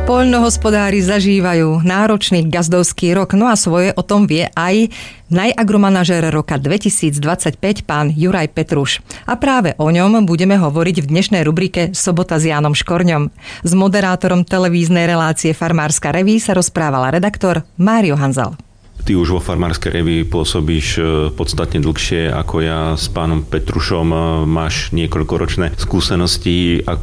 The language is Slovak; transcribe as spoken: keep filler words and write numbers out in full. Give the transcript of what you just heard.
Poľnohospodári zažívajú náročný gazdovský rok, no a svoje o tom vie aj najagromanažér roka dvetisícdvadsaťpäť pán Juraj Petruš. A práve o ňom budeme hovoriť v dnešnej rubrike Sobota s Jánom Škorňom. S moderátorom televíznej relácie Farmárska reví sa rozprával redaktor Mário Hanzal. Ty už vo Farmárskej revii pôsobíš podstatne dlhšie ako ja s pánom Petrušom. Máš niekoľkoročné skúsenosti. Ako